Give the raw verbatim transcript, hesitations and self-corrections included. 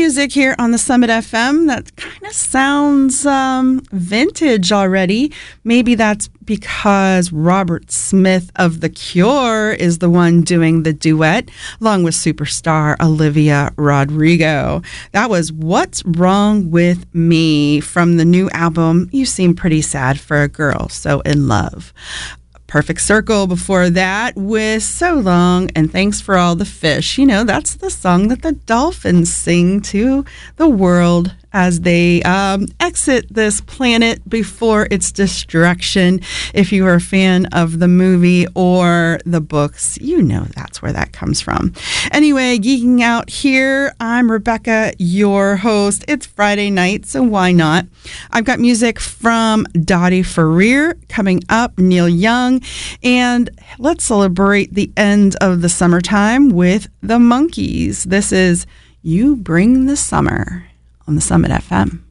music here on the Summit F M that kind of sounds um, vintage already. Maybe that's because Robert Smith of The Cure is the one doing the duet, along with superstar Olivia Rodrigo. That was What's Wrong With Me from the new album, You Seem Pretty Sad for a Girl So in Love. Perfect Circle before that with So Long and Thanks for All the Fish. You know, that's the song that the dolphins sing to the world as they um, exit this planet before its destruction. If you are a fan of the movie or the books, you know that's where that comes from. Anyway, geeking out here, I'm Rebecca, your host. It's Friday night, so why not? I've got music from Dottie Ferrer coming up, Neil Young, and let's celebrate the end of the summertime with the Monkees. This is You Bring the Summer on the Summit F M.